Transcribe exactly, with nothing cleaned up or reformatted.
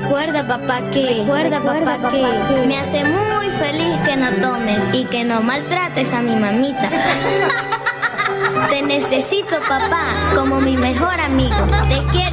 Recuerda, papá, que, recuerda, papá, papá, que me hace muy feliz que no tomes y que no maltrates a mi mamita. Te necesito, papá, como mi mejor amigo. Te quiero.